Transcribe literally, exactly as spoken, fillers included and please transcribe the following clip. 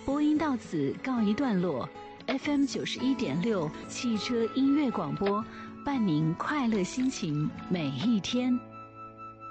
播音到此告一段落。F M 九十一点六汽车音乐广播，伴您快乐心情每一天。